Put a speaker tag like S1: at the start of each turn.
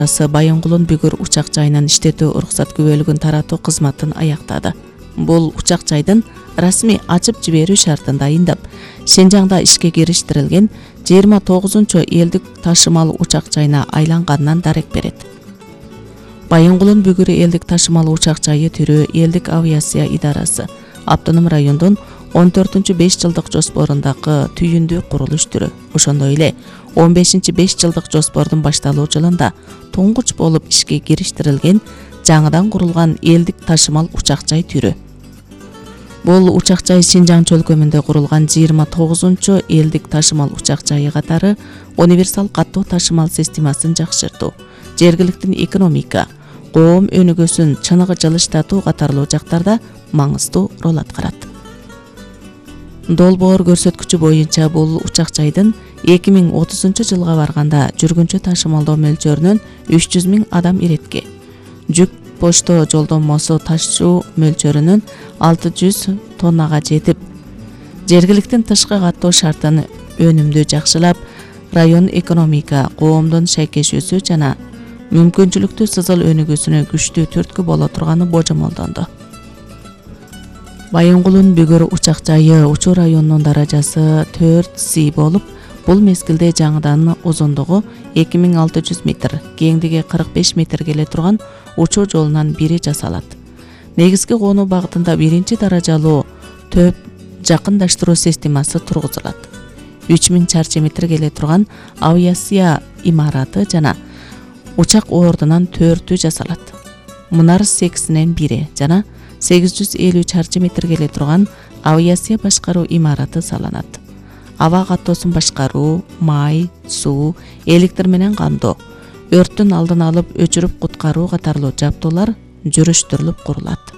S1: Байонгулун Бүгүр учак жайынын иштетүү уруксат күбөлүгүн таратуу кызматын аяктады. Бул учак жайдын расмий ачып жиберүү шартын дайындап, Шинжаңда ишке кириштирилген 29-чу элдик ташымал учак жайына айланганынан дарек берет. Байонгулун Бүгүр элдик ташымал учак жайы түрү элдик авиация идарасы автоном райондун 14-5 жылдык жоспорундагы түйүндүү курулуш түрү. Ошондой эле 15-5 жылдык жоспордун башталуу жылында туңгуч болуп ишке кириштирилген жаңыдан курулган элдик ташымал учак жай түрү. Бул учак жай Шинжаң чөлкөмүндө курулган 29-чу элдик ташымал учак жайы катары универсал каттуу ташымал системасын жакшыртуу, жергиликтин экономика, коом өнүгүүсүн чыныгы жылыштатуу катарлуу жактарда маңыздуу роль аткарат. Долбоор көрсөткүчү боюнча бул учак жайдын 2030 жылга барганда жүргүнчү ташымалдоо мөлчөрүнөн 300 000 адам иретке, жүк почто жолдомосу ташуу мөлчөрүнөн 600 тоннага жетип, жергиликтин тышкы каттоо шартын өнүмдүү жакшылап, район экономика, коомдун шайкешүүсү жана мүмкүнчүлүктүү сызыл өнүгүүсүнө күчтүү түрткү боло турганы божомолдонду. Байонгулун Бүгүр учак жайы учуу районунун даражасы 4C болуп, бул мезгилде жаңыдан узундугу 2600 метр, кеңдиги 45 метр келе турган учуу жолунан бири жасалат. Негизги конуу багытында биринчи даражалуу төп жакындаштыруу системасы тургузулат. 3000 чарчы метр келе турган авиация имараты жана учак ордунан 4-түү жасалат. Мунар 8-нен бири жана 850 чарчы метр келе турган авиация башкаруу имараты салынат. Аба каттоосун башкаруу, май, суу, электр менен камдоо, өрттүн алдын алып өчүрүп куткаруу катарлуу жабдуулар жүрүштүрүлүп курулат.